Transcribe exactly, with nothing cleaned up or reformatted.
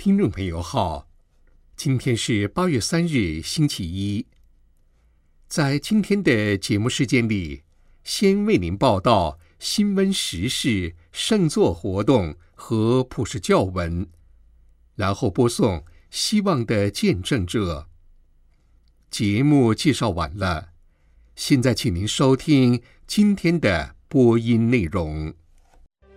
听众朋友好，今天是八月三日，星期一。在今天的节目时间里，先为您报道新闻时事、圣座活动和普世教文，然后播送希望的见证者。节目介绍完了，现在请您收听今天的播音内容。